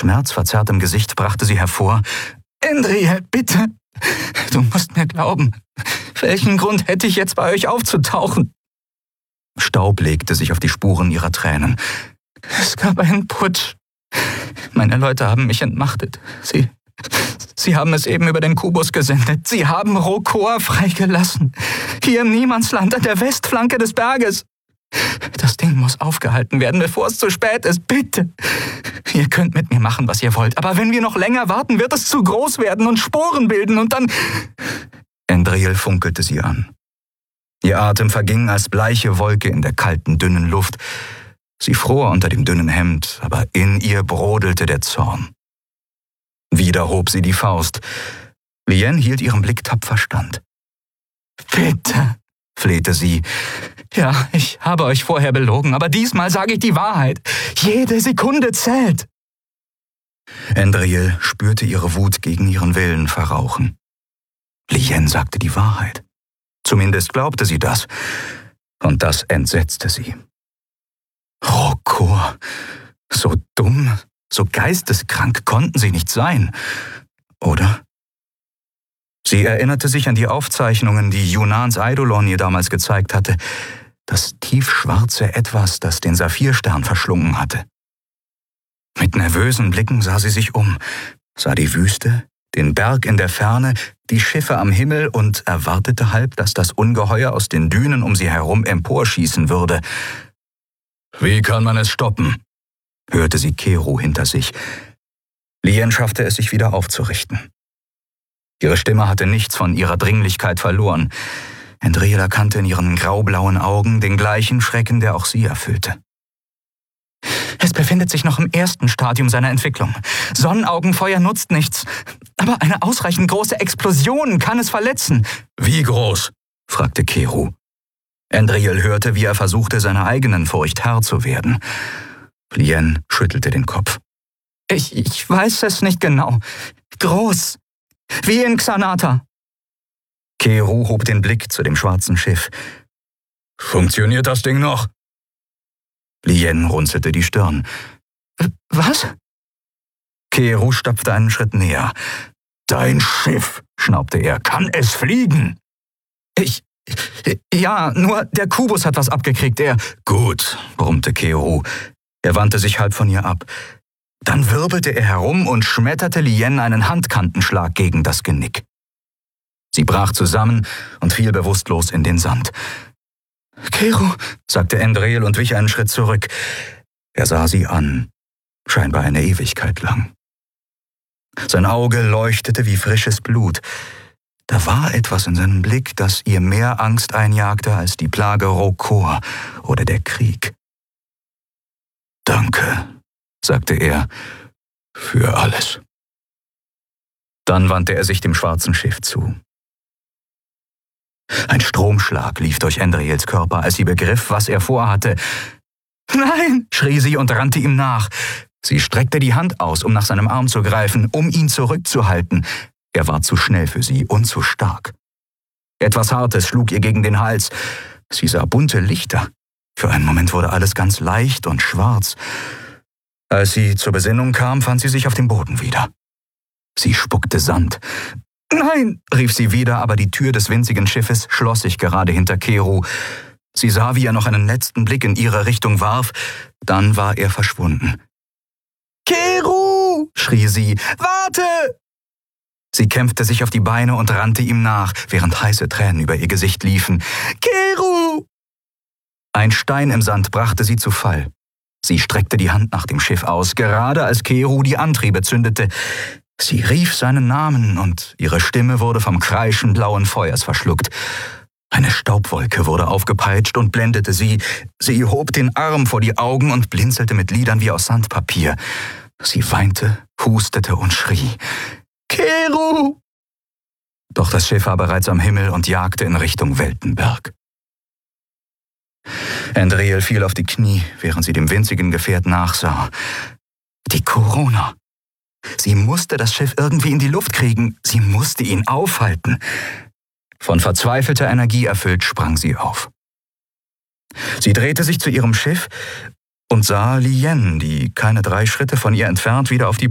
schmerzverzerrtem Gesicht brachte sie hervor: »Endriel, bitte, du musst mir glauben. Welchen Grund hätte ich jetzt bei euch aufzutauchen?« Staub legte sich auf die Spuren ihrer Tränen. »Es gab einen Putsch. Meine Leute haben mich entmachtet. Sie haben es eben über den Kubus gesendet. Sie haben Rokor freigelassen. Hier im Niemandsland an der Westflanke des Berges. Das Ding muss aufgehalten werden, bevor es zu spät ist. Bitte. Ihr könnt mit mir machen, was ihr wollt. Aber wenn wir noch länger warten, wird es zu groß werden und Sporen bilden und dann...« Endriel funkelte sie an. Ihr Atem verging als bleiche Wolke in der kalten, dünnen Luft. Sie fror unter dem dünnen Hemd, aber in ihr brodelte der Zorn. Wieder hob sie die Faust. Lien hielt ihren Blick tapfer stand. »Bitte«, flehte sie. »Ja, ich habe euch vorher belogen, aber diesmal sage ich die Wahrheit. Jede Sekunde zählt.« Endriel spürte ihre Wut gegen ihren Willen verrauchen. Lien sagte die Wahrheit. Zumindest glaubte sie das. Und das entsetzte sie. Rokor, so dumm, so geisteskrank konnten sie nicht sein, oder? Sie erinnerte sich an die Aufzeichnungen, die Junans Eidolon ihr damals gezeigt hatte. Das tiefschwarze Etwas, das den Saphirstern verschlungen hatte. Mit nervösen Blicken sah sie sich um, sah die Wüste, den Berg in der Ferne, die Schiffe am Himmel und erwartete halb, dass das Ungeheuer aus den Dünen um sie herum emporschießen würde. »Wie kann man es stoppen?« hörte sie Keru hinter sich. Lien schaffte es, sich wieder aufzurichten. Ihre Stimme hatte nichts von ihrer Dringlichkeit verloren. Endriel erkannte in ihren graublauen Augen den gleichen Schrecken, der auch sie erfüllte. »Es befindet sich noch im ersten Stadium seiner Entwicklung. Sonnenaugenfeuer nutzt nichts. Aber eine ausreichend große Explosion kann es verletzen.« »Wie groß?« fragte Keru. Endriel hörte, wie er versuchte, seiner eigenen Furcht Herr zu werden. Lien schüttelte den Kopf. Ich weiß es nicht genau. Groß. Wie in Xanata.« Keru hob den Blick zu dem schwarzen Schiff. »Funktioniert das Ding noch?« Lien runzelte die Stirn. »Was?« Keru stapfte einen Schritt näher. »Dein Schiff«, schnaubte er, »kann es fliegen?« Ja, nur der Kubus hat was abgekriegt, er...« »Gut«, brummte Keru. Er wandte sich halb von ihr ab. Dann wirbelte er herum und schmetterte Lien einen Handkantenschlag gegen das Genick. Sie brach zusammen und fiel bewusstlos in den Sand. »Keru«, sagte Endriel und wich einen Schritt zurück. Er sah sie an, scheinbar eine Ewigkeit lang. Sein Auge leuchtete wie frisches Blut. Da war etwas in seinem Blick, das ihr mehr Angst einjagte als die Plage Rokor oder der Krieg. »Danke«, sagte er, »für alles.« Dann wandte er sich dem schwarzen Schiff zu. Ein Stromschlag lief durch Endriels Körper, als sie begriff, was er vorhatte. »Nein«, schrie sie und rannte ihm nach. Sie streckte die Hand aus, um nach seinem Arm zu greifen, um ihn zurückzuhalten. Er war zu schnell für sie und zu stark. Etwas Hartes schlug ihr gegen den Hals. Sie sah bunte Lichter. Für einen Moment wurde alles ganz leicht und schwarz. Als sie zur Besinnung kam, fand sie sich auf dem Boden wieder. Sie spuckte Sand. »Nein«, rief sie wieder, aber die Tür des winzigen Schiffes schloss sich gerade hinter Keru. Sie sah, wie er noch einen letzten Blick in ihre Richtung warf. Dann war er verschwunden. »Keru«, schrie sie, »warte!« Sie kämpfte sich auf die Beine und rannte ihm nach, während heiße Tränen über ihr Gesicht liefen. »Keru!« Ein Stein im Sand brachte sie zu Fall. Sie streckte die Hand nach dem Schiff aus, gerade als Keru die Antriebe zündete. Sie rief seinen Namen und ihre Stimme wurde vom Kreischen blauen Feuers verschluckt. Eine Staubwolke wurde aufgepeitscht und blendete sie. Sie hob den Arm vor die Augen und blinzelte mit Lidern wie aus Sandpapier. Sie weinte, hustete und schrie. »Keru!« Doch das Schiff war bereits am Himmel und jagte in Richtung Weltenberg. Endriel fiel auf die Knie, während sie dem winzigen Gefährt nachsah. Die Corona. Sie musste das Schiff irgendwie in die Luft kriegen. Sie musste ihn aufhalten. Von verzweifelter Energie erfüllt sprang sie auf. Sie drehte sich zu ihrem Schiff und sah Lien, die keine 3 Schritte von ihr entfernt wieder auf die